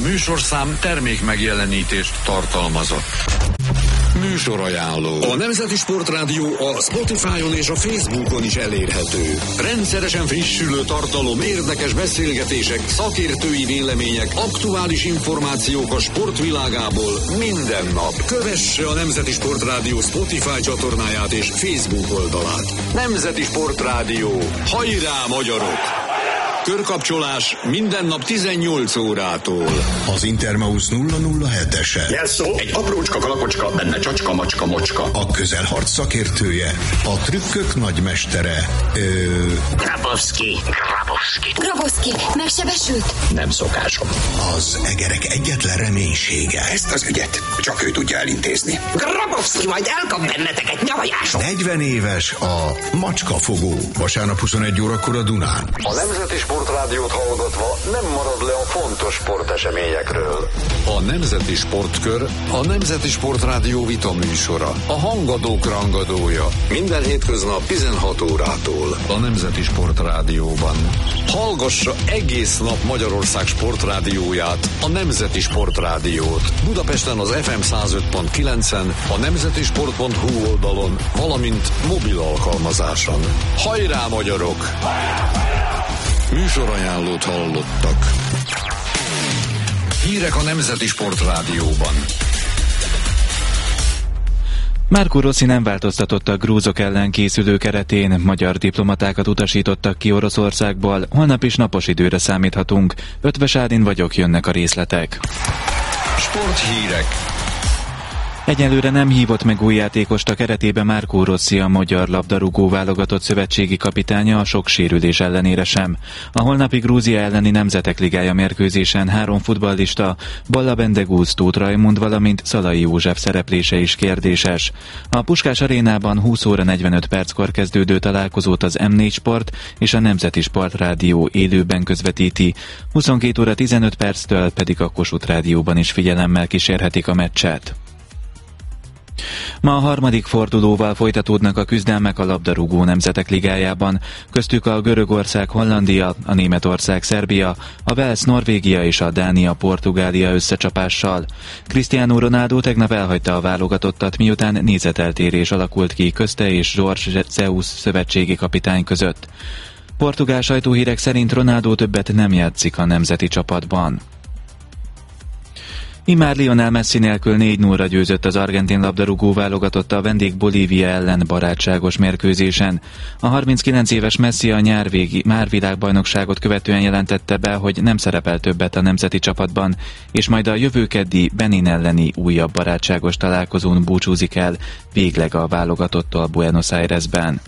műsorszám termék megjelenítést tartalmazott. Műsorajánló. A Nemzeti Sportrádió a Spotify-on és a Facebookon is elérhető. Rendszeresen frissülő tartalom, érdekes beszélgetések, szakértői vélemények, aktuális információk a sportvilágából minden nap. Kövesse a Nemzeti Sportrádió Spotify csatornáját és Facebook oldalát. Nemzeti Sportrádió. Hajrá, magyarok! Körkapcsolás minden nap 18 órától. Az Intermaus 007-ese. Jelszó, egy aprócska kalapocska, benne csacska, macska, mocska. A közelharc szakértője, a trükkök nagymestere. Grabowski. Grabowski, megsebesült? Nem szokásom. Az egerek egyetlen reménysége. Ezt az ügyet csak ő tudja elintézni. Grabowski majd elkap benneteket, nyavajásom. 40 éves a macskafogó. Vasárnap 21 órakor a Dunán. A Nemzeti Sportrádiót hallgatva nem marad le a fontos sporteseményekről. A Nemzeti Sportkör a Nemzeti Sportrádió vitaműsora. A hangadók rangadója. Minden hétköznap 16 órától. A Nemzeti Sportrádióban. Hallgassa egész nap Magyarország sportrádióját, a Nemzeti Sportrádiót. Budapesten az FM 105.9-en, a nemzetisport.hu oldalon, valamint mobil alkalmazáson. Hajrá, magyarok! Műsorajánlót hallottak. Hírek a Nemzeti Sportrádióban. Marco Rossi nem változtatott a grúzok ellen készülő keretén, magyar diplomatákat utasítottak ki Oroszországból, holnap is napos időre számíthatunk. Ötvös Ádin vagyok, jönnek a részletek. Sporthírek. Egyelőre nem hívott meg új játékost a keretébe Marco Rossi, a magyar labdarúgó válogatott szövetségi kapitánya a sok sérülés ellenére sem. A holnapi Grúzia elleni Nemzetek Ligája mérkőzésen 3 futballista, Balla Bendegúz, Tóth Rajmund, valamint Szalai József szereplése is kérdéses. A Puskás arénában 20 óra 45 perckor kezdődő találkozót az M4 Sport és a Nemzeti Sportrádió élőben közvetíti, 22 óra 15 perctől pedig a Kossuth Rádióban is figyelemmel kísérhetik a meccset. Ma a harmadik fordulóval folytatódnak a küzdelmek a labdarúgó Nemzetek Ligájában, köztük a Görögország Hollandia, a Németország Szerbia, a Wales Norvégia és a Dánia Portugália összecsapással. Cristiano Ronaldo tegnap elhagyta a válogatottat, miután nézeteltérés alakult ki közte és Jorge Jesus szövetségi kapitány között. Portugál sajtóhírek szerint Ronaldo többet nem játszik a nemzeti csapatban. Immár Lionel Messi nélkül 4-0-ra győzött az argentin labdarúgó válogatott a vendég Bolívia ellen barátságos mérkőzésen. A 39 éves Messi a nyárvégi világbajnokságot követően jelentette be, hogy nem szerepel többet a nemzeti csapatban, és majd a jövő keddi Benin elleni újabb barátságos találkozón búcsúzik el végleg a válogatottól Buenos Airesben.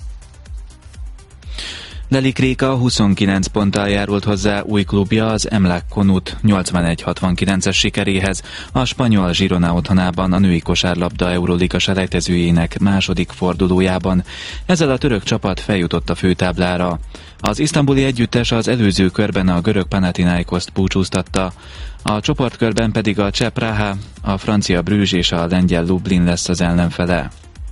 Lelik Réka 29 ponttal járult hozzá új klubja az Emlak Konut 81-69-es sikeréhez a spanyol Girona otthonában a női kosárlabda Euroliga selejtezőjének második fordulójában. Ezzel a török csapat feljutott a főtáblára. Az isztambuli együttes az előző körben a görög Panathinaikoszt búcsúztatta, a csoportkörben pedig a cseh Praha, a francia Bruges és a lengyel Lublin lesz az ellenfele.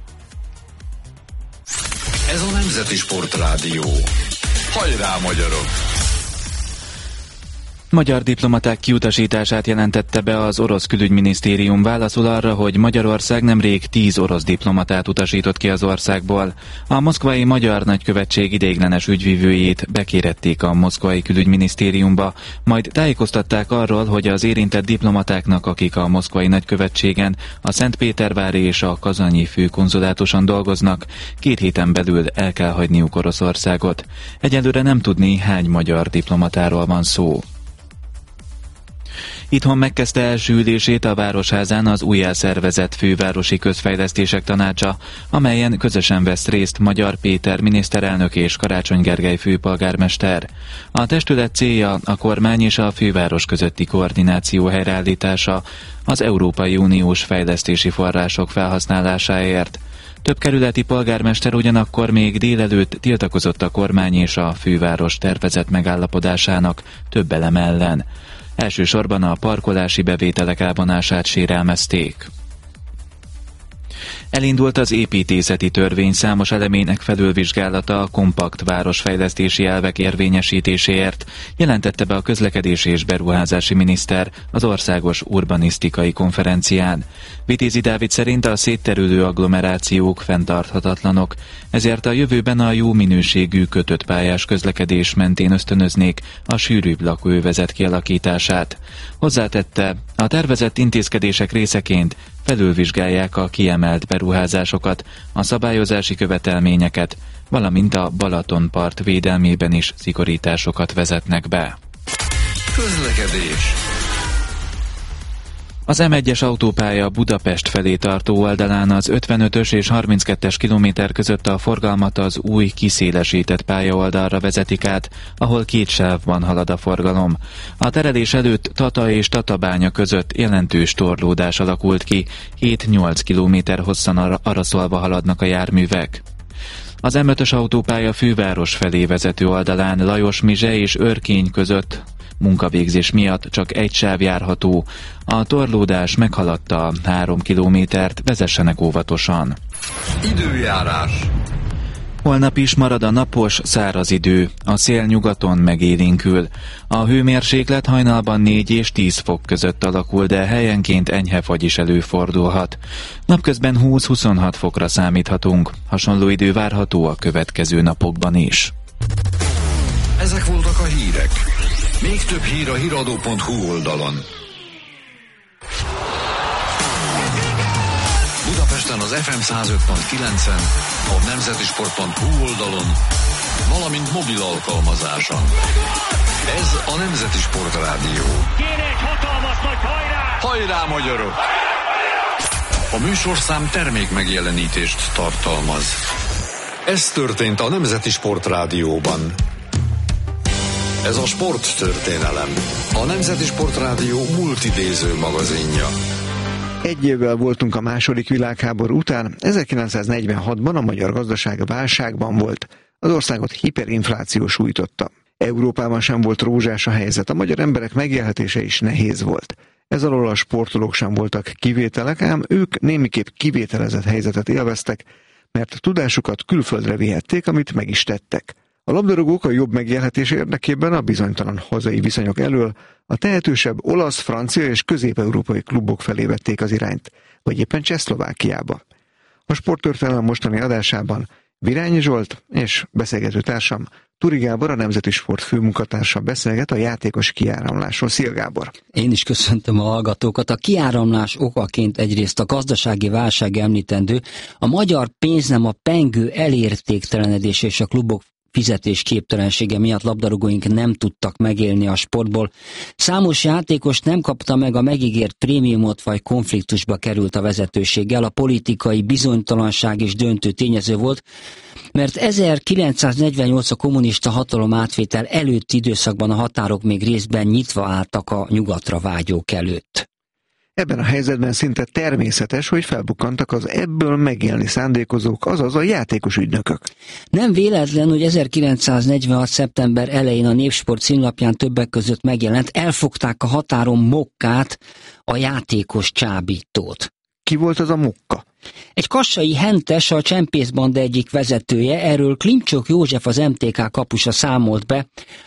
Ez a Nemzeti Sportrádió. Hajrá, magyarok! Magyar diplomaták kiutasítását jelentette be az orosz külügyminisztérium, válaszul arra, hogy Magyarország nemrég 10 orosz diplomatát utasított ki az országból. A moszkvai magyar nagykövetség ideiglenes ügyvivőjét bekérették a moszkvai külügyminisztériumba, majd tájékoztatták arról, hogy az érintett diplomatáknak, akik a moszkvai nagykövetségen, a Szentpétervári és a kazanyi főkonzulátuson dolgoznak, 2 héten belül el kell hagyniuk Oroszországot. Egyelőre nem tudni, hány magyar diplomatáról van szó. Itthon megkezdte első ülését a Városházán az újjászervezett Fővárosi Közfejlesztések Tanácsa, amelyen közösen vesz részt Magyar Péter miniszterelnök és Karácsony Gergely főpolgármester. A testület célja a kormány és a főváros közötti koordináció helyreállítása az Európai Uniós fejlesztési források felhasználásáért. Több kerületi polgármester ugyanakkor még délelőtt tiltakozott a kormány és a főváros tervezett megállapodásának több elem ellen. Elsősorban a parkolási bevételek elvonását sérelmezték. Elindult az építészeti törvény számos elemének felülvizsgálata a kompakt városfejlesztési elvek érvényesítéséért, jelentette be a közlekedési és beruházási miniszter az országos urbanisztikai konferencián. Vitézi Dávid szerint a szétterülő agglomerációk fenntarthatatlanok, ezért a jövőben a jó minőségű kötött pályás közlekedés mentén ösztönöznék a sűrűbb lakóövezet kialakítását. Hozzátette, a tervezett intézkedések részeként felülvizsgálják a kiemelt beruházásokat, a szabályozási követelményeket, valamint a Balatonpart védelmében is szigorításokat vezetnek be. Közlekedés. Az M1-es autópálya Budapest felé tartó oldalán az 55-ös és 32-es kilométer között a forgalmat az új kiszélesített pályaoldalra vezetik át, ahol két sávban halad a forgalom. A terelés előtt Tata és Tatabánya között jelentős torlódás alakult ki, 7-8 kilométer hosszan araszolva haladnak a járművek. Az M5-ös autópálya főváros felé vezető oldalán Lajos-Mizse és Örkény között munkavégzés miatt csak egy sáv járható. A torlódás meghaladta 3 kilométert, vezessenek óvatosan. Időjárás. Holnap is marad a napos, száraz idő. A szél nyugaton megélénkül. A hőmérséklet hajnalban 4 és 10 fok között alakul, de helyenként enyhe fagy is előfordulhat. Napközben 20-26 fokra számíthatunk. Hasonló idő várható a következő napokban is. Ezek voltak a hírek. Még több hír a hiradó.hu oldalon. Budapesten az FM 105.9-en, a nemzetisport.hu oldalon, valamint mobil alkalmazáson. Ez a Nemzeti Sport Rádió. Kéne egy hatalmas nagy hajrá! Hajrá, magyarok! A műsorszám termék megjelenítést tartalmaz. Ez történt a Nemzeti Sport Rádióban. Ez a sporttörténelem. A Nemzeti Sport Rádió multidéző magazinja. Egy évvel voltunk a második világháború után, 1946-ban a magyar gazdaság válságban volt. Az országot hiperinfláció sújtotta. Európában sem volt rózsás a helyzet, a magyar emberek megélhetése is nehéz volt. Ez alól a sportolók sem voltak kivételek, ám ők némiképp kivételezett helyzetet élveztek, mert tudásukat külföldre vihették, amit meg is tettek. A labdarúgók a jobb megélhetés érdekében a bizonytalan hazai viszonyok elől a tehetősebb olasz, francia és közép-európai klubok felé vették az irányt, vagy éppen Csehszlovákiába. A sporttörténelem mostani adásában Virányi Zsolt és beszélgető társam Turi Gábor, a Nemzeti Sport főmunkatársa beszélget a játékos kiáramlásról. Szia, Gábor! Én is köszöntöm a hallgatókat. A kiáramlás okaként egyrészt a gazdasági válság említendő, a magyar pénznem a pengő elértéktelenedés és a klubok fizetésképtelensége miatt labdarúgóink nem tudtak megélni a sportból. Számos játékos nem kapta meg a megígért prémiumot, vagy konfliktusba került a vezetőséggel. A politikai bizonytalanság is döntő tényező volt, mert 1948 a kommunista hatalom átvétel előtti időszakban a határok még részben nyitva álltak a nyugatra vágyók előtt. Ebben a helyzetben szinte természetes, hogy felbukkantak az ebből megélni szándékozók, azaz a játékos ügynökök. Nem véletlen, hogy 1946. szeptember elején a Népsport címlapján többek között megjelent, elfogták a határon Mokkát, a játékos csábítót. Ki volt az a Mokka? Egy kassai hentes, a csempészbanda egyik vezetője, erről Klimcsok József, az MTK kapusa számolt be.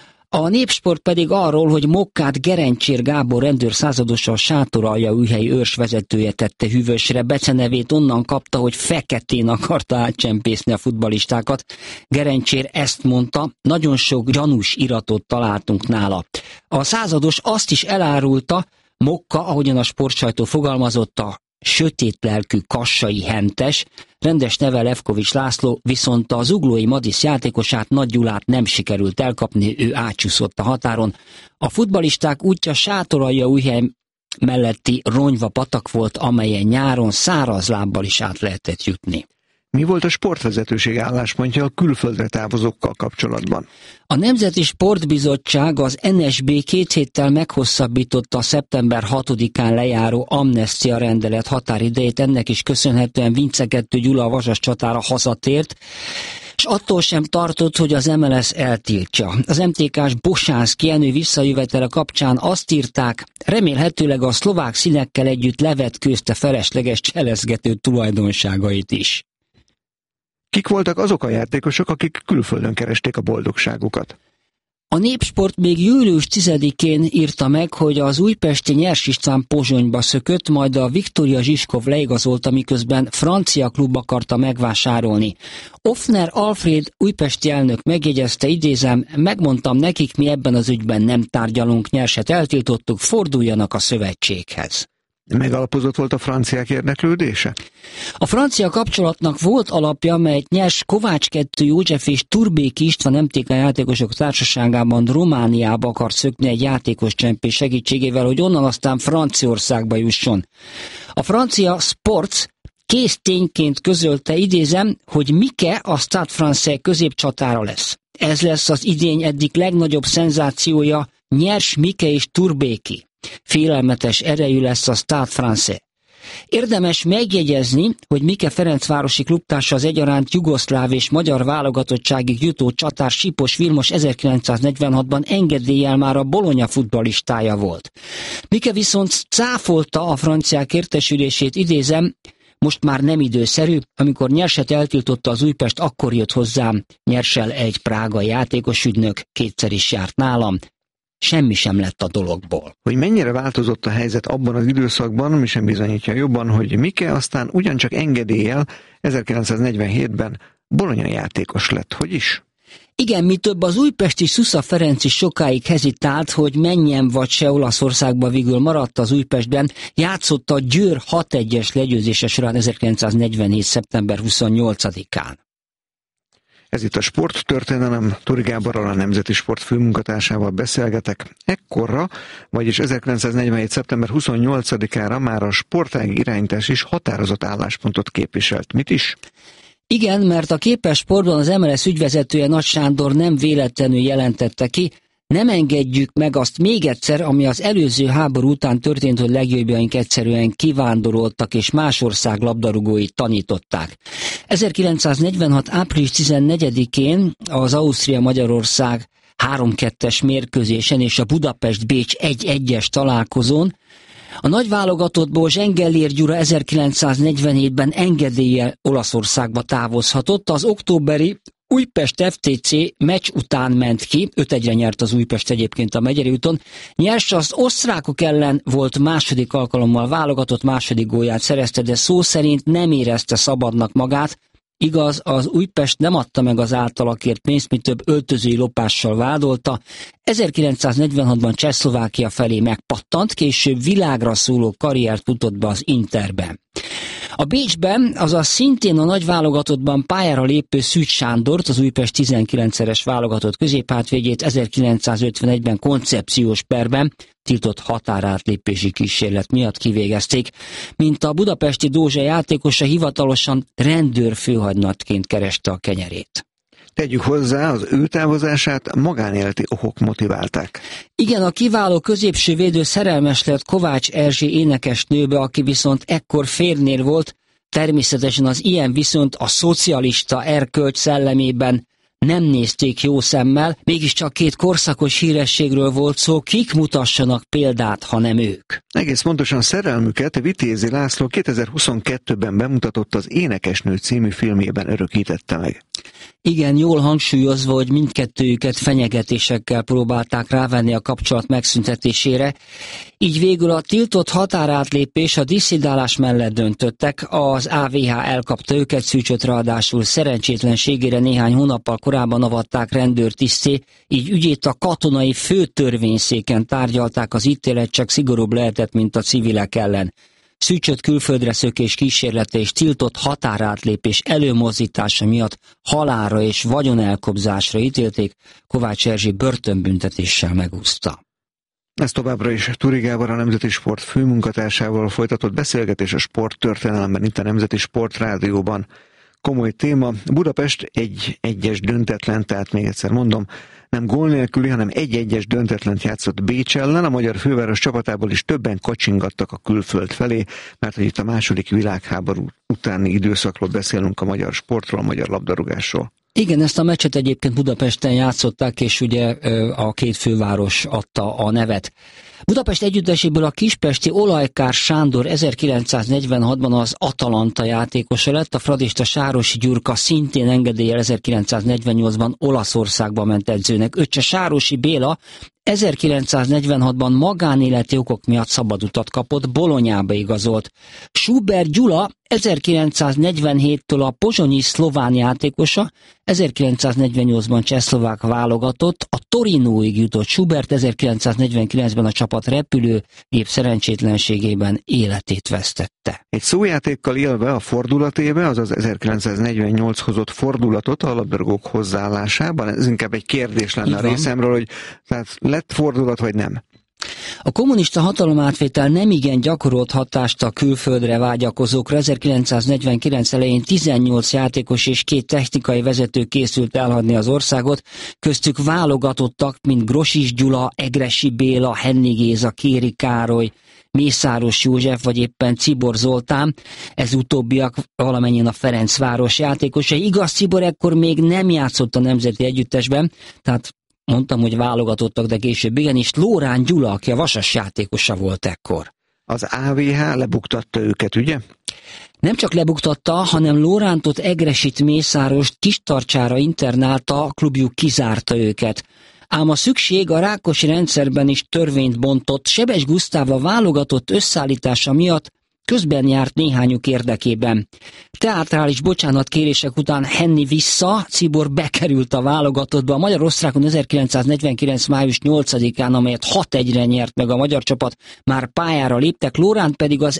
A Népsport pedig arról, hogy Mokkát Gerencsér Gábor rendőrszázadosa, a Sátoraljaújhelyi őrs vezetője tette hűvösre. Becenevét onnan kapta, hogy feketén akarta átcsempészni a futballistákat. Gerencsér ezt mondta, nagyon sok gyanús iratot találtunk nála. A százados azt is elárulta, Mokka, ahogyan a sportsajtó fogalmazott, a sötétlelkű kassai hentes, rendes neve Levkovics László, viszont a zuglói Madisz játékosát, Nagy Gyulát nem sikerült elkapni, ő átcsúszott a határon. A futballisták útja Sátoraljaújhely melletti Ronyva patak volt, amelyen nyáron száraz lábbal is át lehetett jutni. Mi volt a sportvezetőség álláspontja a külföldre távozókkal kapcsolatban? A Nemzeti Sportbizottság, az NSB 2 héttel meghosszabbította a szeptember 6-án lejáró amnestia rendelet határidejét. Ennek is köszönhetően Vince 2 Gyula a Vasas csatára hazatért. és attól sem tartott, hogy az MLS eltiltja. Az MTK-s Bosánszky Jenő visszajövetele kapcsán azt írták, remélhetőleg a szlovák színekkel együtt levetkőzte felesleges cselezgető tulajdonságait is. Kik voltak azok a játékosok, akik külföldön keresték a boldogságukat? A Népsport még július 10-én írta meg, hogy az újpesti Nyers István Pozsonyba szökött, majd a Viktória Zsiskov leigazolta, miközben francia klub akarta megvásárolni. Offner Alfred újpesti elnök megjegyezte, idézem, megmondtam nekik, mi ebben az ügyben nem tárgyalunk, Nyerset eltiltottuk, forduljanak a szövetséghez. Megalapozott volt a franciák érdeklődése? A francia kapcsolatnak volt alapja, melyet Nyers Kovács 2 József és Turbéki István MTK játékosok társaságában Romániába akart szökni egy játékoscsempész segítségével, hogy onnan aztán Franciaországba jusson. A francia Sports kész tényként közölte, idézem, hogy Mike a Stade Français középcsatára lesz. Ez lesz az idény eddig legnagyobb szenzációja, Nyers, Mike és Turbéki. Félelmetes erejű lesz a Stade Français. Érdemes megjegyezni, hogy Mike Ferencvárosi klubtársa az egyaránt jugoszláv és magyar válogatottságig jutó csatár Sipos Vilmos 1946-ban engedéllyel már a Bologna futballistája volt. Mike viszont cáfolta a franciák értesülését, idézem, most már nem időszerű, amikor Nyerset eltiltotta az Újpest, akkor jött hozzám, Nyersel egy prágai játékosügynök, kétszer is járt nálam, semmi sem lett a dologból. Hogy mennyire változott a helyzet abban az időszakban, mi sem bizonyítja jobban, hogy Mike aztán ugyancsak engedéllyel 1947-ben Bologna játékos lett. Hogy is? Igen, mi több, az újpesti Szusza Ferenc is sokáig hezitált, hogy menjen vagy se, Olaszországba, végül maradt az Újpestben, játszott a Győr 6-1-es legyőzése során 1947. szeptember 28-án. Ez itt a Sporttörténelem, Tóri Gáborral, a Nemzeti Sport főmunkatársával beszélgetek. Ekkorra, vagyis 1947. szeptember 28-ára már a sportági irányítás is határozott álláspontot képviselt. Mit is? Igen, mert a Képes Sportban az MLS ügyvezetője Nagy Sándor nem véletlenül jelentette ki, nem engedjük meg azt még egyszer, ami az előző háború után történt, hogy legjobbjaink egyszerűen kivándoroltak és más ország labdarúgóit tanították. 1946. április 14-én az Ausztria-Magyarország 3-2-es mérkőzésen és a Budapest-Bécs 1-1-es találkozón a nagy válogatottból Zsengellér Gyura 1947-ben engedéllyel Olaszországba távozhatott, az októberi Újpest FTC meccs után ment ki, 5-1-re nyert az Újpest egyébként a Megyeri úton. Nyers az osztrákok ellen volt második alkalommal válogatott, második gólját szerezte, de szó szerint nem érezte szabadnak magát. Igaz, az Újpest nem adta meg az általakért pénzt, mi több öltözői lopással vádolta. 1946-ban Csehszlovákia felé megpattant, később világra szóló karriert futott be az Interben. A Bécsben, azaz szintén a nagy válogatottban pályára lépő Szűcs Sándort, az Újpest 19-szeres válogatott középhátvédjét 1951-ben koncepciós perben tiltott határátlépési kísérlet miatt kivégezték, mint a budapesti Dózsa játékosa hivatalosan rendőrfőhadnagyként kereste a kenyerét. Tegyük hozzá, az ő távozását magánéleti okok motiválták. Igen, a kiváló középső védő szerelmes lett Kovács Erzsé énekesnőbe, aki viszont ekkor férnél volt, természetesen az ilyen viszont a szocialista erkölcs szellemében nem nézték jó szemmel, mégiscsak két korszakos hírességről volt szó, kik mutassanak példát, ha nem ők. Egész pontosan szerelmüket Vitézi László 2022-ben bemutatott az Énekesnő című filmjében örökítette meg. Igen, jól hangsúlyozva, hogy mindkettőjüket fenyegetésekkel próbálták rávenni a kapcsolat megszüntetésére, így végül a tiltott határátlépés, a disszidálás mellett döntöttek, az AVH elkapta őket, Szűcsöt ráadásul szerencsétlenségére néhány hónappal korábban avatták rendőrtiszté, így ügyét a katonai főtörvényszéken tárgyalták, az ítélet csak szigorúbb lehetett, mint a civilek ellen. Szűcsöt külföldre szökés kísérlete és tiltott határátlépés előmozdítása miatt halálra és vagyonelkobzásra ítélték, Kovács Erzsé börtönbüntetéssel megúszta. Ez továbbra is Tóri Gábor, a Nemzeti Sport főmunkatársával folytatott beszélgetés a Sporttörténelemben, itt a Nemzeti Sport Rádióban. Komoly téma, Budapest 1-1-es döntetlen, tehát még egyszer mondom, nem gól nélküli, hanem 1-1-es döntetlent játszott Bécs ellen, a magyar főváros csapatából is többen kacsingattak a külföld felé, mert hogy itt a második világháború utáni időszakról beszélünk, a magyar sportról, a magyar labdarúgásról. Igen, ezt a meccset egyébként Budapesten játszották, és ugye a két főváros adta a nevet. Budapest együtteséből a kispesti Olajkár Sándor 1946-ban az Atalanta játékosa lett, a fradista Sárosi Gyurka szintén engedéllyel 1948-ban Olaszországba ment edzőnek. Öccse Sárosi Béla 1946-ban magánéleti okok miatt szabadutat kapott, Bolonyába igazolt. Schubert Gyula 1947-től a pozsonyi szlován játékosa, 1948-ban csehszlovák válogatott, a Torinóig jutott Schubert, 1949-ben a csapat repülőgép szerencsétlenségében életét vesztette. Egy szójátékkal élve a fordulatébe, azaz 1948 hozott fordulatot a labdarúgók hozzáállásában, ez inkább egy kérdés lenne a részemről, hogy tehát lett fordulat vagy nem? A kommunista hatalomátvétel nemigen gyakorolt hatást a külföldre vágyakozókra. 1949 elején 18 játékos és 2 technikai vezető készült elhagyni az országot, köztük válogatottak, mint Grosics Gyula, Egressy Béla, Hennig Géza, Kéri Károly, Mészáros József vagy éppen Czibor Zoltán, ez utóbbiak valamennyien a Ferencváros játékosai. Igaz, Czibor ekkor még nem játszott a nemzeti együttesben, tehát mondtam, hogy válogatottak, de később igen, és Lórán Gyula, aki a Vasas játékosa volt ekkor. Az AVH lebuktatta őket, ugye? Nem csak lebuktatta, hanem Lórántot, Egresit, Mészárost Kistarcsára internálta, a klubjuk kizárta őket. Ám a szükség a Rákosi rendszerben is törvényt bontott, Sebes Gusztáv a válogatott összeállítása miatt közben járt néhányuk érdekében. Teátrális bocsánatkérések után Henni vissza, Czibor bekerült a válogatottba. A magyar-osztrákon 1949. május 8-án, amelyet 6-1-re nyert meg a magyar csapat, már pályára léptek, Lóránt pedig az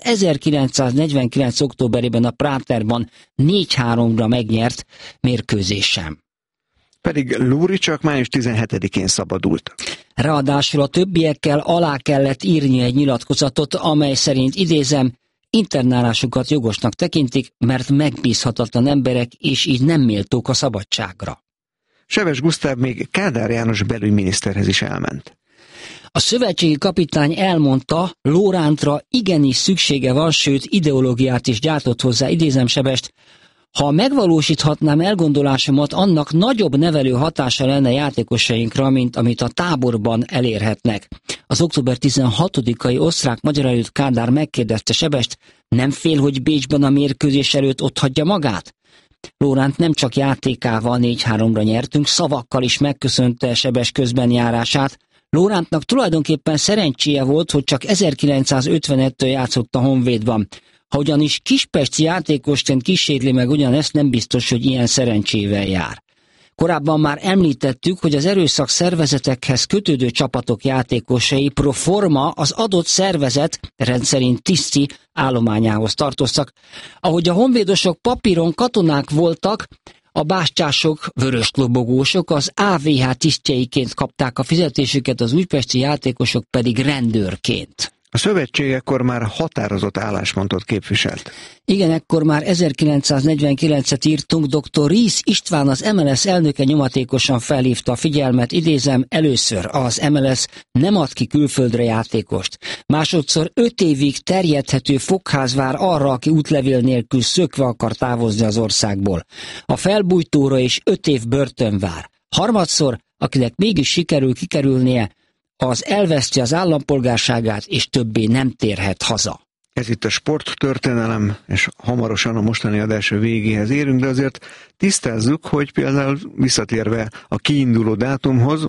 1949. októberében a Práterban 4-3-ra megnyert mérkőzésen. Pedig Lóri csak május 17-én szabadult. Ráadásul a többiekkel alá kellett írni egy nyilatkozatot, amely szerint, idézem, internálásukat jogosnak tekintik, mert megbízhatatlan emberek, és így nem méltók a szabadságra. Sebes Gusztáv még Kádár János belügyminiszterhez is elment. A szövetségi kapitány elmondta, Lórántra igenis szüksége van, sőt ideológiát is gyártott hozzá, idézem Sebest, ha megvalósíthatnám elgondolásomat, annak nagyobb nevelő hatása lenne játékosainkra, mint amit a táborban elérhetnek. Az október 16-ai osztrák-magyar előtt Kádár megkérdezte Sebest, nem fél, hogy Bécsben a mérkőzés előtt otthagyja magát? Lóránt nem csak játékával 4-3-ra nyertünk, szavakkal is megköszönte Sebes közbenjárását. Lórántnak tulajdonképpen szerencséje volt, hogy csak 1951-től játszott a Honvédban. Ha ugyanis kispesti játékosként kísérli meg ugyanezt, nem biztos, hogy ilyen szerencsével jár. Korábban már említettük, hogy az erőszak szervezetekhez kötődő csapatok játékosai pro forma az adott szervezet rendszerint tiszti állományához tartoztak. Ahogy a honvédosok papíron katonák voltak, a bástyások, vöröslobogósok az AVH tisztjeiként kapták a fizetésüket, az újpesti játékosok pedig rendőrként. A szövetség ekkor már határozott álláspontot képviselt. Igen, ekkor már 1949-et írtunk, dr. Ries István, az MLS elnöke nyomatékosan felhívta a figyelmet, idézem, először az MLS nem ad ki külföldre játékost. Másodszor 5 évig terjedhető fogház vár arra, aki útlevél nélkül szökve akar távozni az országból. A felbújtóra is 5 év börtön vár. Harmadszor, akinek mégis sikerül kikerülnie, az elveszti az állampolgárságát, és többé nem térhet haza. Ez itt a sporttörténelem, és hamarosan a mostani adás végéhez érünk, de azért tisztázzuk, hogy például visszatérve a kiinduló dátumhoz,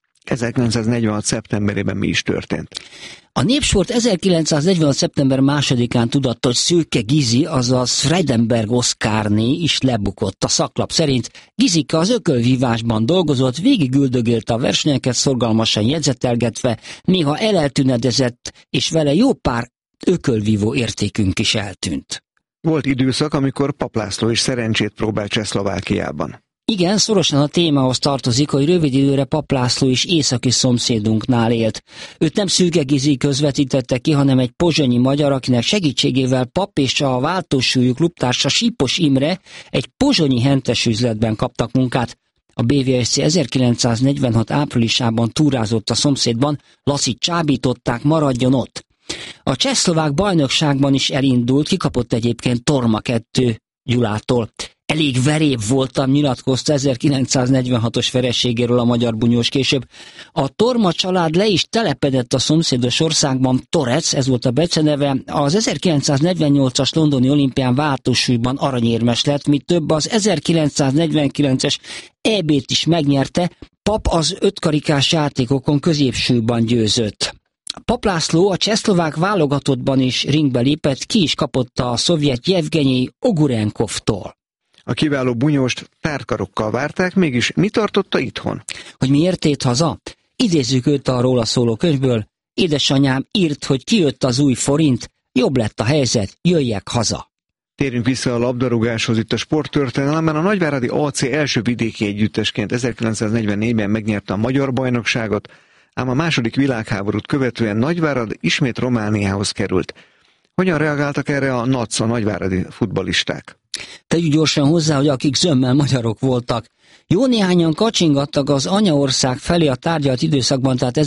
1946. szeptemberében mi is történt. A Népsport 1946. szeptember 2-án tudatta, hogy Szőke Gizi, azaz Freidenberg Oszkárné is lebukott. A szaklap szerint Gizike az ökölvívásban dolgozott, végigüldögélte a versenyeket, szorgalmasan jegyzetelgetve, néha eltűnedezett, és vele jó pár ökölvívó értékünk is eltűnt. Volt időszak, amikor Papp László is szerencsét próbált Csehszlovákiában. Igen, szorosan a témához tartozik, hogy rövid időre Papp László is északi szomszédunknál élt. Őt nem Szőke Gizi közvetítette ki, hanem egy pozsonyi magyar, akinek segítségével Papp és a váltósúlyú klubtársa Sípos Imre egy pozsonyi hentes üzletben kaptak munkát. A BVSC 1946 áprilisában túrázott a szomszédban, Lacit csábították, maradjon ott. A csehszlovák bajnokságban is elindult, kikapott egyébként Torma 2 Gyulától. Elég veréb voltam, nyilatkozta 1946-os vereségéről a magyar bunyós később. A Torma család le is telepedett a szomszédos országban, Torec, ez volt a beceneve, az 1948-as londoni olimpián váltósúlyban aranyérmes lett, mi több az 1949-es EB-t is megnyerte, Pap az ötkarikás játékokon középsúlyban győzött. Pap László a csehszlovák válogatottban is ringbe lépett, ki is kapott a szovjet Jevgenyi Ogurenkovtól. A kiváló bunyóst tárkarokkal várták, mégis mi tartotta itthon? Hogy miért tért haza? Idézzük őt a róla szóló könyvből. Édesanyám írt, hogy kijött az új forint, jobb lett a helyzet, jöjjek haza. Térjünk vissza a labdarúgáshoz itt a sporttörténelemben. A nagyváradi AC első vidéki együttesként 1944-ben megnyerte a magyar bajnokságot, ám a második világháborút követően Nagyvárad ismét Romániához került. Hogyan reagáltak erre a NACA nagyváradi futballisták? Tegyük gyorsan hozzá, hogy akik zömmel magyarok voltak. Jó néhányan kacsingattak az anyaország felé a tárgyalt időszakban, tehát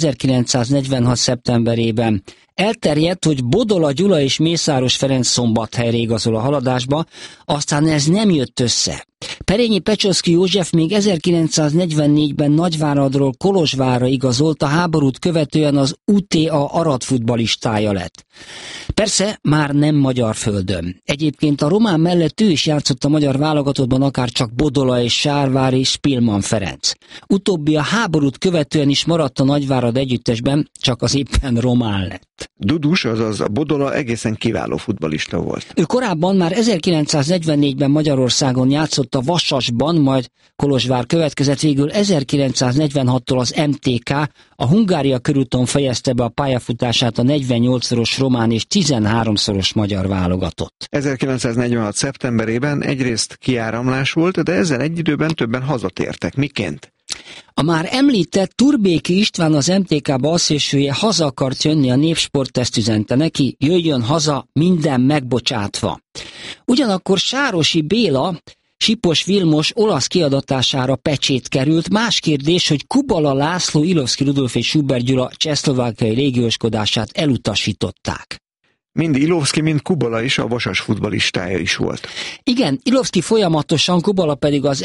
1946. szeptemberében. Elterjedt, hogy Bodola Gyula és Mészáros Ferenc Szombathelyre igazol a haladásba, aztán ez nem jött össze. Perényi Pecsoszky József még 1944-ben Nagyváradról Kolozsvárra igazolt, a háborút követően az UTA Arad futballistája lett. Persze már nem magyar földön. Egyébként a román mellett ő is játszott a magyar válogatottban, akár csak Bodola és Sárvári Spilman Ferenc. Utóbbi a háborút követően is maradt a Nagyvárad együttesben, csak az éppen román lett. Dudus, azaz a Bodola egészen kiváló futballista volt. Ő korábban már 1944-ben Magyarországon játszott a Vasasban, majd Kolozsvár következett, végül 1946-tól az MTK, a Hungária körúton fejezte be a pályafutását a 48-szoros román és 13-szoros magyar válogatott. 1946. szeptemberében egyrészt kiáramlás volt, de ezzel egy időben többen hazatértek. Miként? A már említett Turbéki István, az MTK-ba asszélsője haza akart jönni, a Népsport ezt üzente neki, jöjjön haza, minden megbocsátva. Ugyanakkor Sárosi Béla, Sipos Vilmos olasz kiadatására pecsét került. Más kérdés, hogy Kubala László, Ilovszki Rudolf és Schubert Gyula csehszlovákiai légióskodását elutasították. Mind Ilovszki, mind Kubala is a Vasas futballistája is volt. Igen, Ilovszki folyamatosan, Kubala pedig az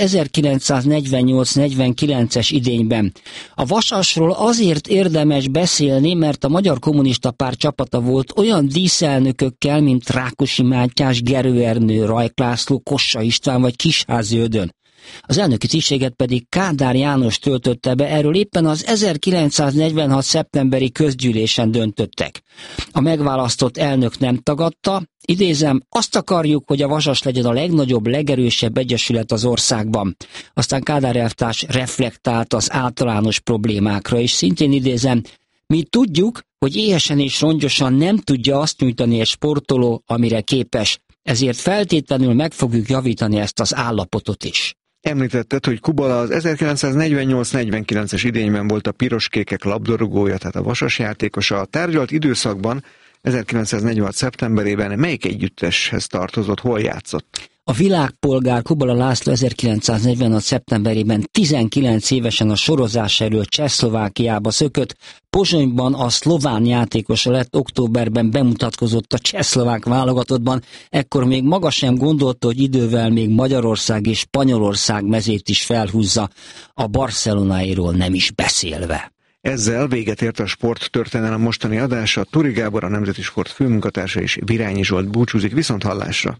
1948-49-es idényben. A Vasasról azért érdemes beszélni, mert a Magyar Kommunista Párt csapata volt olyan díszelnökökkel, mint Rákosi Mátyás, Gerő Ernő, Rajk László, Kossa István vagy Kisházy Ödön. Az elnöki tisztséget pedig Kádár János töltötte be, erről éppen az 1946. szeptemberi közgyűlésen döntöttek. A megválasztott elnök nem tagadta, idézem, azt akarjuk, hogy a Vasas legyen a legnagyobb, legerősebb egyesület az országban. Aztán Kádár elvtárs reflektált az általános problémákra, és szintén idézem, mi tudjuk, hogy éhesen és rongyosan nem tudja azt nyújtani egy sportoló, amire képes, ezért feltétlenül meg fogjuk javítani ezt az állapotot is. Említetted, hogy Kubala az 1948-49-es idényben volt a piroskékek labdarúgója, tehát a Vasas játékosa. A tárgyalt időszakban 1946. szeptemberében melyik együtteshez tartozott, hol játszott? A világpolgár Kubala László 1946. szeptemberében 19 évesen a sorozás elől Csehszlovákiába szökött, Pozsonyban a szlován játékosa lett, októberben bemutatkozott a csehszlovák válogatottban, ekkor még maga sem gondolta, hogy idővel még Magyarország és Spanyolország mezét is felhúzza, a Barcelonáiról nem is beszélve. Ezzel véget ért a sporttörténelem mostani adása. Turi Gábor, a Nemzeti Sport főmunkatársa, és Virányi Zsolt búcsúzik, viszonthallásra.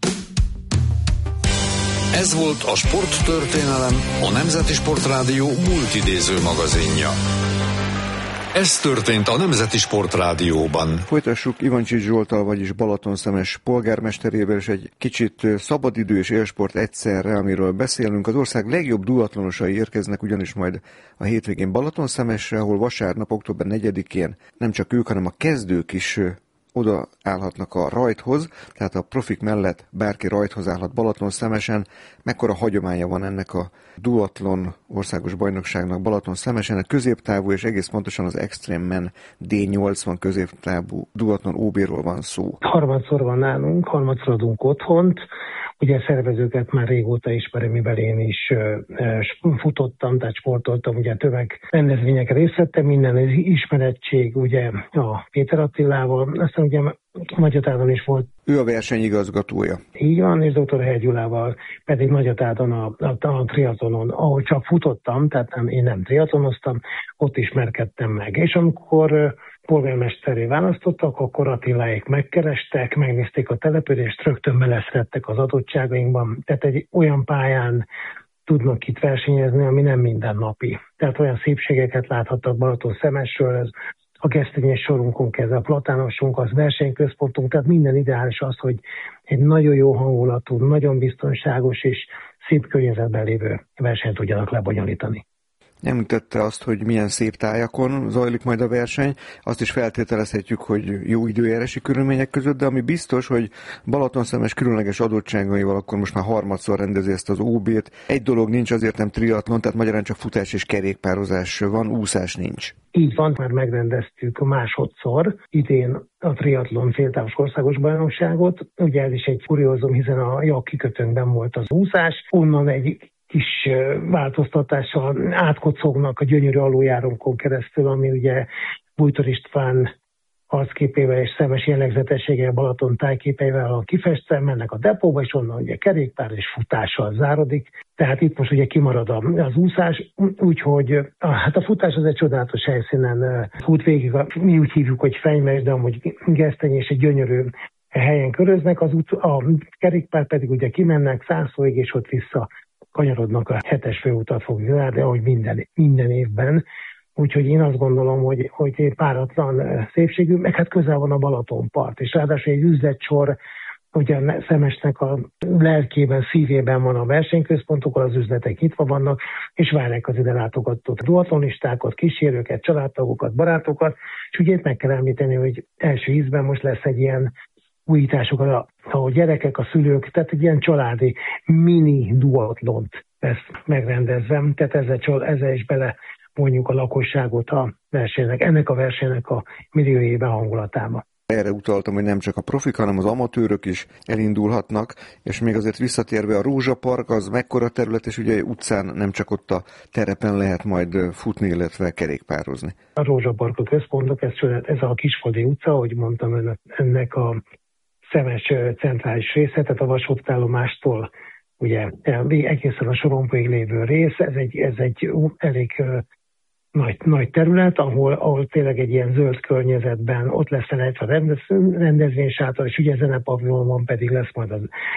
Ez volt a Sporttörténelem, a Nemzeti Sportrádió multidéző magazinja. Ez történt a Nemzeti Sportrádióban. Folytassuk Ivancsics Zsolttal, vagyis Balatonszemes polgármesterével, és egy kicsit szabadidő és élsport egyszerre, amiről beszélünk. Az ország legjobb duatlonosai érkeznek ugyanis majd a hétvégén Balatonszemesre, ahol vasárnap, október 4-én nem csak ők, hanem a kezdők is oda állhatnak a rajthoz, tehát a profik mellett bárki rajthoz állhat Balatonszemesen. Mekkora hagyománya van ennek a duatlon országos bajnokságnak Balatonszemesen? A középtávú és egész pontosan az Extreme Men D80 középtávú duatlon OB-ról van szó. Harmadszor van nálunk, harmadszor adunk otthont. ugye szervezőket már régóta ismerem, mivel én is futottam, tehát sportoltam, ugye tömegrendezvényeken részt vettem, minden ismerettség ugye a Péter Attilával, aztán ugye Nagyatádon is volt. Ő a versenyigazgatója. Így van, és dr. Hegy Gyulával pedig Nagyatádon a triatlonon, ahol csak futottam, tehát én nem triatlonoztam, ott ismerkedtem meg. És amikor polgármesterré választottak, akkor Attiláék megkerestek, megnézték a települést, rögtön beleszredtek az adottságainkban. Tehát egy olyan pályán tudnak itt versenyezni, ami nem mindennapi. Tehát olyan szépségeket láthattak Balatonszemesről, ez a gesztenyés sorunkon kezdve, a platánosunk, az versenyközpontunk, tehát minden ideális az, hogy egy nagyon jó hangulatú, nagyon biztonságos és szép környezetben lévő versenyt tudjanak lebonyolítani. Említette azt, hogy milyen szép tájakon zajlik majd a verseny. Azt is feltételezhetjük, hogy jó időjárási körülmények között, de ami biztos, hogy Balatonszemes különleges adottságaival akkor most már harmadszor rendezi ezt az OB-t. Egy dolog nincs, azért nem triatlon, tehát magyarán csak futás és kerékpározás van, úszás nincs. Így van, már megrendeztük másodszor idén a triatlon féltávos országos bajnokságot. Ugye ez is egy kuriózum, hiszen a Jak kikötőnkben volt az úszás. Onnan egy kis változtatással átkocognak a gyönyörű aluljárónkon keresztül, ami ugye Bújtor István arcképével és szemes jellegzetességgel, Balaton tájképeivel a kifestve, mennek a depóba, és onnan ugye kerékpár és futással zárodik. Tehát itt most ugye kimarad az úszás, úgyhogy hát a futás az egy csodálatos helyszínen fut végig, mi úgy hívjuk, hogy Fenyves, de amúgy Geszteny és egy gyönyörű helyen köröznek, a kerékpár pedig ugye kimennek Szászlóig, és ott vissza kanyarodnak, a 7-es főutat fogjuk zárni, ahogy minden évben. Úgyhogy én azt gondolom, hogy páratlan szépségű, meg hát közel van a Balatonpart, és ráadásul egy üzletsor, ugye Szemesnek a lelkében, szívében van a versenyközpontok, az üzletek nyitva vannak, és várják az ide látogatott duatlonistákat, kísérőket, családtagokat, barátokat, és ugye itt meg kell említeni, hogy első ízben most lesz egy ilyen újítások, ahol gyerekek, a szülők, tehát egy ilyen családi mini duatlont lesz megrendezve, tehát ezzel is bele mondjuk a lakosságot a versenynek, ennek a versenynek a milliójében hangulatába. Erre utaltam, hogy nem csak a profik, hanem az amatőrök is elindulhatnak, és még azért visszatérve a Rózsapark, az mekkora terület, és ugye utcán nem csak ott a terepen lehet majd futni, illetve kerékpározni. A Rózsapark a központok, ez a Kisfaldi utca, ahogy mondtam, ennek a Szemes centrális része, tehát a vasútállomástól ugye egészen a Sorompóig lévő rész, ez egy elég nagy terület, ahol tényleg egy ilyen zöld környezetben ott lesz a rendezvénysátor, és ugye zenepavilonban pedig lesz majd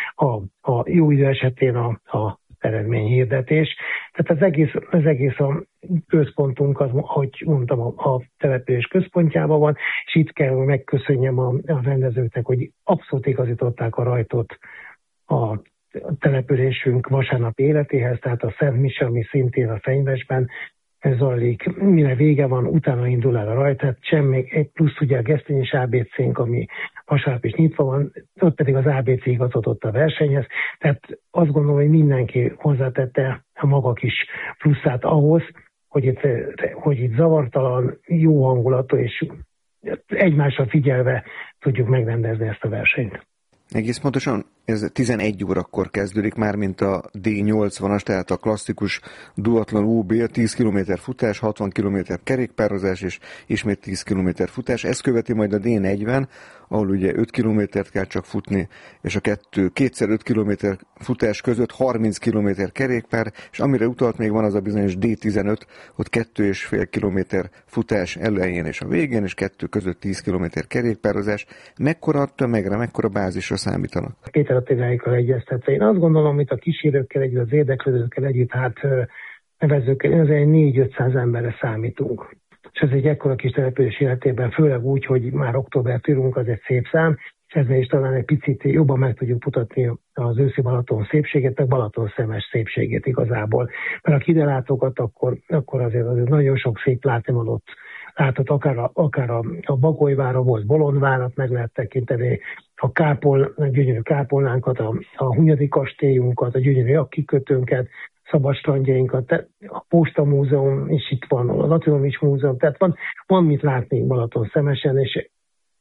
a jó idő esetén a eredményhirdetés. Tehát az egész a központunk, az, ahogy mondtam, a település központjában van, és itt kell, hogy megköszönjem a rendezőknek, hogy abszolút igazították a rajtot a településünk vasárnapi életéhez, tehát a Szent Mise, ami szintén a Fenyvesben zajlik, mire vége van, utána indul el a rajt, tehát semmi, egy plusz ugye a Gesztenyés ABC-nk, ami vasárnap is nyitva van, ott pedig az ABC igazodott a versenyhez, tehát azt gondolom, hogy mindenki hozzátette a maga kis pluszát ahhoz, hogy itt zavartalan, jó hangulatú és egymásra figyelve tudjuk megrendezni ezt a versenyt. Egész pontosan ez 11 órakor kezdődik már, mint a D80-as, tehát a klasszikus duatlon UB, 10 km futás, 60 km kerékpározás és ismét 10 km futás. Ez követi majd a D40, ahol ugye 5 kilométert kell csak futni, és a kétszer 5 km futás között 30 km kerékpár, és amire utalt még van az a bizonyos D15, ott 2,5 km futás elején és a végén, és 2 között 10 km kerékpározás. Mekkora tömegre, mekkora bázisra számítanak? Péter Attiláékkal egyeztetve. Én azt gondolom, hogy a kísérőkkel együtt, az érdeklődőkkel együtt, nevezőkkel, ez egy 400-500 emberre számítunk. És ez egy ekkora kis település életében, főleg úgy, hogy már októbert írunk, az egy szép szám, és ezzel is talán egy picit jobban meg tudjuk mutatni az őszi Balaton szépségét, meg Balatonszemes szépségét igazából. Mert ha ide látogat, akkor azért nagyon sok szép látnivalót látott, akár a Bagolyvára volt, Bolondvárat meg lehet tekinteni, a gyönyörű kápolnánkat, a Hunyadi kastélyunkat, a gyönyörű Jakkikötőnket, szabadstrandjainkat, a Posta Múzeum is itt van, a Latinum is múzeum, tehát van mit látni Balatonszemesen, és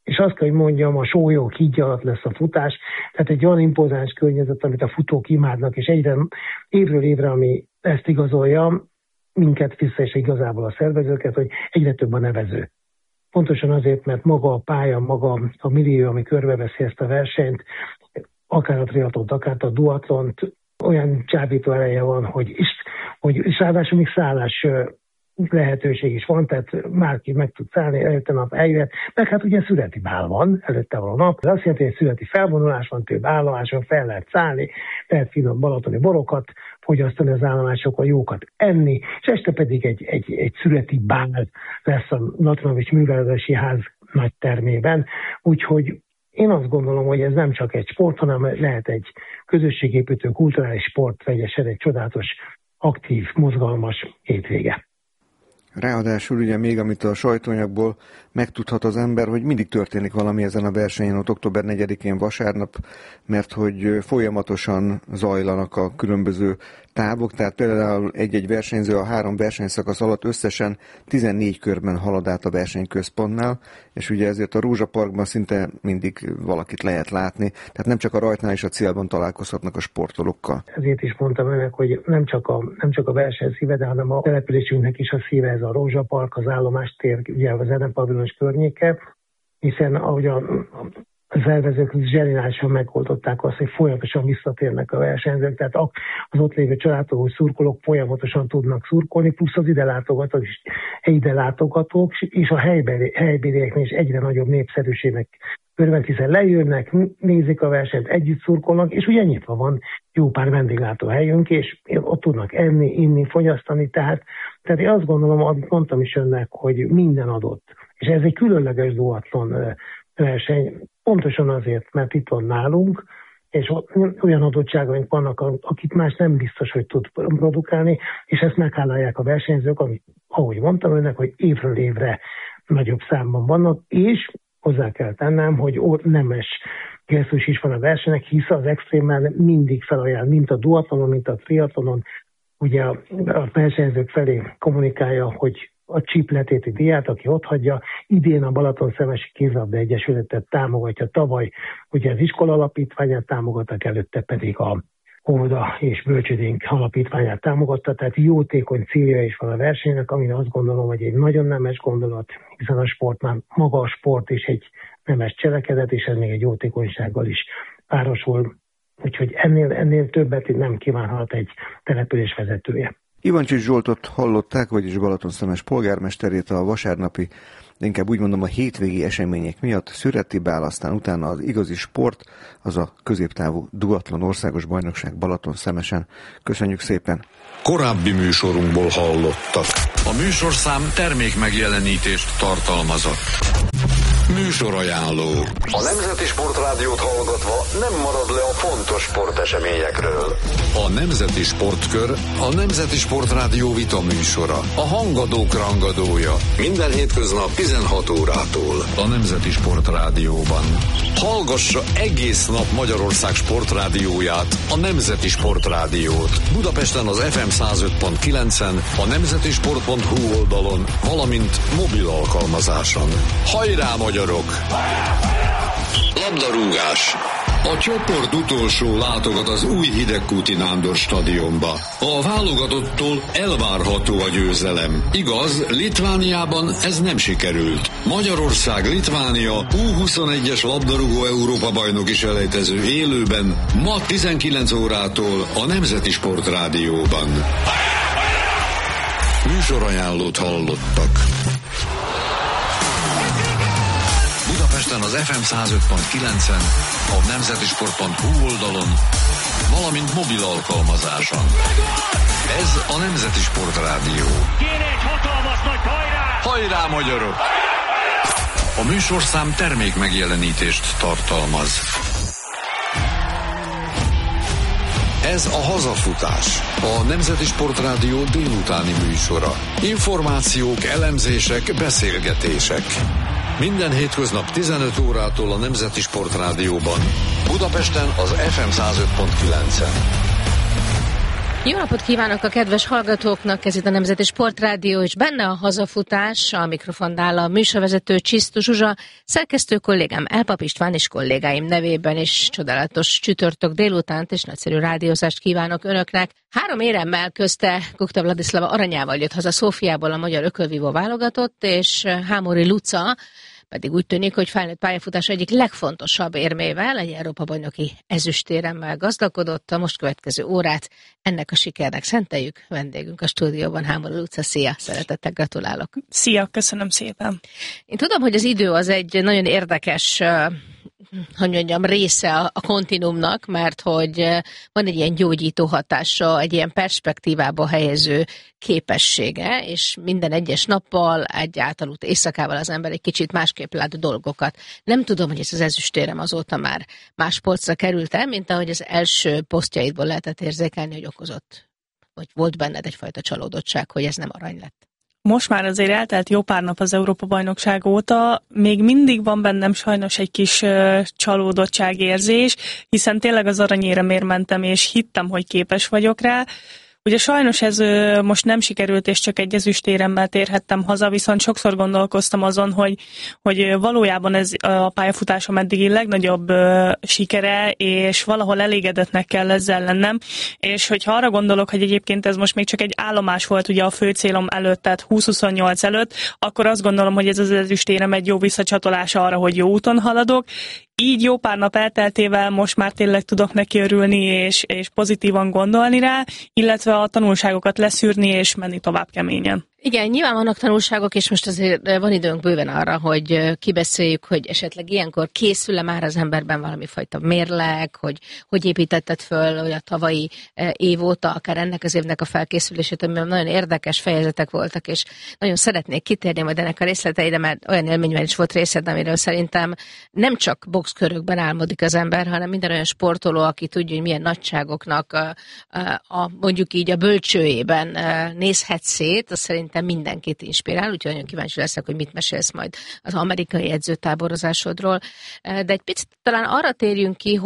és azt kell, hogy mondjam, a sólyom hídja alatt lesz a futás, tehát egy olyan impozáns környezet, amit a futók imádnak, és egyre évről évre, ami ezt igazolja, minket vissza is igazából a szervezőket, hogy egyre több a nevező. Pontosan azért, mert maga a pálya, maga a millió, ami körbeveszi ezt a versenyt, akár a triatlont, akár a duatlont, olyan csábító ereje van, hogy ráadásul még szállás lehetőség is van, tehát márki meg tud szállni, előtte nap eljöhet, meg hát ugye születi bál van, előtte van a nap, ez azt jelenti, hogy születi felvonulás van, több állomáson fel lehet szállni, lehet finom balatoni borokat fogyasztani az állomásokon, jókat enni, és este pedig egy születi bál lesz a Latinovics Művelődési Ház nagy termében, úgyhogy én azt gondolom, hogy ez nem csak egy sport, hanem lehet egy közösségépítő, kulturális sport, vegyesen egy csodálatos, aktív, mozgalmas hétvége. Ráadásul ugye még, amit a sajtóanyagból megtudhat az ember, hogy mindig történik valami ezen a versenyen, ott október 4-én vasárnap, mert hogy folyamatosan zajlanak a különböző távok, tehát például egy-egy versenyző a 3 versenyszakasz alatt összesen 14 körben halad át a versenyközpontnál, és ugye ezért a Rózsa Parkban szinte mindig valakit lehet látni, tehát nem csak a rajtnál és a célban találkozhatnak a sportolókkal. Ezért is mondtam önnek, hogy nem csak a verseny szíve, de hanem a településünknek is a szíve ez a Rózsa Park, az állomástér, ugye a zenepavilons környéke, hiszen ahogy a szervezők zseniálisan megoldották azt, hogy folyamatosan visszatérnek a versenyzők, tehát az ott lévő családok, szurkolók folyamatosan tudnak szurkolni, plusz az ide látogatók és a helybérieknél is egyre nagyobb népszerűségnek örvend, hiszen lejönnek, nézik a versenyt, együtt szurkolnak, és ugye nyitva van jó pár vendéglátóhelyünk, és ott tudnak enni, inni, fogyasztani, tehát én azt gondolom, amit mondtam is önnek, hogy minden adott. És ez egy különleges duatlon verseny, pontosan azért, mert itt van nálunk, és olyan adottságaink vannak, akit más nem biztos, hogy tud produkálni, és ezt meghálálják a versenyzők, amit, ahogy mondtam önnek, hogy évről évre nagyobb számban vannak, és hozzá kell tennem, hogy nemes gesztus is van a versenynek, hisz az extrémmel mindig felajánl, mint a duatlonon, mint a triatlonon, ugye a versenyzők felé kommunikálja, hogy a csipletéti díját, aki ott hagyja, idén a Balatonszemesi Kézilabda Egyesületet támogatja, tavaly ugye az iskola alapítványát támogattak, előtte pedig a Óvoda és Bölcsödénk alapítványát támogatta, tehát jótékony célja is van a versenynek, amire azt gondolom, hogy egy nagyon nemes gondolat, hiszen a sport már maga a sport is egy nemes cselekedet, és ez még egy jótékonysággal is párosul, úgyhogy ennél többet nem kívánhat egy település vezetője. Ivancsics Zsoltot hallották, vagyis Balatonszémes polgármesterét a vasárnapi, de inkább úgy mondom a hétvégi események miatt szüreti bál, aztán utána az igazi sport, az a középtávú duatlon országos bajnokság Balatonszemesen. Köszönjük szépen! Korábbi műsorunkból hallottak. A műsorszám termék megjelenítést tartalmazott. Műsorajánló. A Nemzeti Sportrádiót hallgatva nem marad le a fontos sporteseményekről. A Nemzeti Sportkör a Nemzeti Sportrádió vitaműsora. A hangadók rangadója. Minden hétköznap 16 órától. A Nemzeti Sportrádióban. Hallgassa egész nap Magyarország sportrádióját, a Nemzeti Sportrádiót. Budapesten az FM 105.9-en, a nemzetisport.hu oldalon, valamint mobil alkalmazáson. Hajrá, magyarok! Labdarúgás. A csoport utolsó látogat az új Hidegkúti Nándor stadionba. A válogatottól elvárható a győzelem. Igaz, Litvániában ez nem sikerült. Magyarország-Litvánia U21-es labdarúgó Európa-bajnoki selejtező élőben ma 19 órától a Nemzeti Sportrádióban. Műsorajánlót hallottak. Budapesten az FM 105.9-en, a nemzetisport.hu oldalon, valamint mobil alkalmazáson. Ez a Nemzeti Sportrádió. Kéne egy hatalmas nagy hajrá! Hajrá, magyarok! A műsorszám termék megjelenítést tartalmaz. Ez a Hazafutás, a Nemzeti Sportrádió délutáni műsora. Információk, elemzések, beszélgetések. Minden hétköznap 15 órától a Nemzeti Sportrádióban. Budapesten az FM 105.9-en. Jó napot kívánok a kedves hallgatóknak, ez itt a Nemzeti Sportrádió, és benne a hazafutás, a mikrofonnál a műsorvezető Csisztus Zsuzsa, szerkesztő kollégám Elpap István és kollégáim nevében is csodálatos csütörtök délutánt és nagyszerű rádiózást kívánok önöknek. 3 éremmel közte Gokta Vladislava aranyával jött haza Szófiából a magyar ökölvívó válogatott, és Hámori Luca pedig úgy tűnik, hogy felnőtt pályafutás egyik legfontosabb érmével, egy Európa-bajnoki ezüstéremmel gazdagodott. A most következő órát ennek a sikernek szenteljük. Vendégünk a stúdióban Hámori Luca. Szia, szeretettel gratulálok. Szia, köszönöm szépen. Én tudom, hogy az idő az egy nagyon érdekes része a kontinúmnak, mert hogy van egy ilyen gyógyító hatása, egy ilyen perspektívába helyező képessége, és minden egyes nappal, egy általút éjszakával az ember egy kicsit másképp lát dolgokat. Nem tudom, hogy ez az ezüstérem azóta már más polcra került el, mint ahogy az első posztjaidból lehetett érzékelni, hogy okozott, vagy volt benned egyfajta csalódottság, hogy ez nem arany lett. Most már azért eltelt jó pár nap az Európa-bajnokság óta, még mindig van bennem sajnos egy kis csalódottságérzés, hiszen tényleg az aranyéremért mentem, és hittem, hogy képes vagyok rá. Ugye sajnos ez most nem sikerült, és csak egy ezüstéremmel térhettem haza, viszont sokszor gondolkoztam azon, hogy valójában ez a pályafutásom eddigi legnagyobb sikere, és valahol elégedetnek kell ezzel lennem, és hogyha arra gondolok, hogy egyébként ez most még csak egy állomás volt ugye a fő célom előtt, tehát 2028 előtt, akkor azt gondolom, hogy ez az ezüstérem egy jó visszacsatolása arra, hogy jó úton haladok. Így jó pár nap elteltével most már tényleg tudok neki örülni, és pozitívan gondolni rá, illetve a tanulságokat leszűrni, és menni tovább keményen. Igen, nyilván vannak tanulságok, és most azért van időnk bőven arra, hogy kibeszéljük, hogy esetleg ilyenkor készül-e már az emberben valami fajta mérleg, hogy építetted föl, hogy a tavalyi év óta, akár ennek az évnek a felkészülését, amiben nagyon érdekes fejezetek voltak, és nagyon szeretnék kitérni majd ennek a részleteire, mert olyan élményben is volt részed, amiről szerintem nem csak boxkörökben álmodik az ember, hanem minden olyan sportoló, aki tudja, hogy milyen nagyságoknak mondjuk így a bölcsőjében nézhet szét, az szerintem mindenkit inspirál, úgyhogy nagyon kíváncsi leszek, hogy mit mesélsz majd az amerikai edzőtáborozásodról. De egy picit talán arra térjünk ki,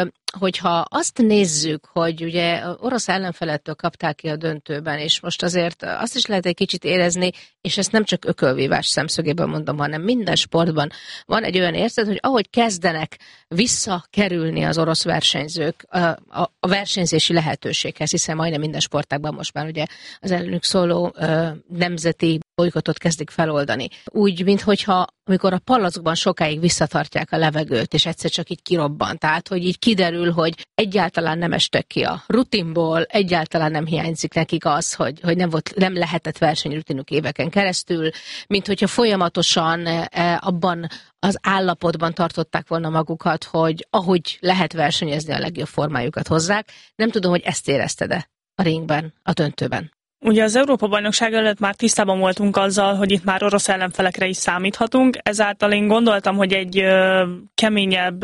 hogyha azt nézzük, hogy ugye orosz ellenfelettől kapták ki a döntőben, és most azért azt is lehet egy kicsit érezni, és ezt nem csak ökölvívás szemszögéből mondom, hanem minden sportban van egy olyan érzet, hogy ahogy kezdenek visszakerülni az orosz versenyzők a versenyzési lehetőséghez, hiszen majdnem minden sportágban most már ugye az ellenük szóló nemzeti bolykottot kezdik feloldani. Úgy, minthogyha amikor a palackban sokáig visszatartják a levegőt, és egyszer csak így kirobban. Tehát, hogy így kiderül, hogy egyáltalán nem estek ki a rutinból, egyáltalán nem hiányzik nekik az, hogy nem lehetett versenyrutinuk éveken keresztül, mint hogyha folyamatosan abban az állapotban tartották volna magukat, hogy ahogy lehet versenyezni, a legjobb formájukat hozzák. Nem tudom, hogy ezt érezted-e a ringben, a döntőben. Ugye az Európa-bajnokság előtt már tisztában voltunk azzal, hogy itt már orosz ellenfelekre is számíthatunk, ezáltal én gondoltam, hogy egy keményebb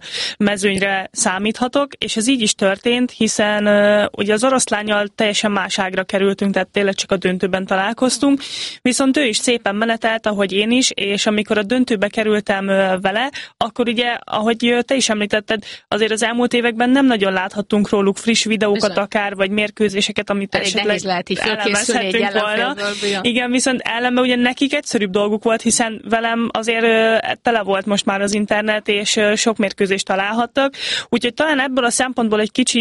mezőnyre számíthatok, és ez így is történt, hiszen ugye az oroszlánnyal teljesen más ágra kerültünk, tehát tényleg csak a döntőben találkoztunk, viszont ő is szépen menetelt, ahogy én is, és amikor a döntőbe kerültem vele, akkor ugye, ahogy te is említetted, azért az elmúlt években nem nagyon láthattunk róluk friss videókat bizony, akár, vagy mérkőzéseket, amit esetleg elemezhetünk volna. Igen, viszont ellenben ugye nekik egyszerűbb dolguk volt, hiszen velem azért tele volt most már az internet, és sok mérkőzést találhattak. Úgyhogy talán ebből a szempontból egy kicsi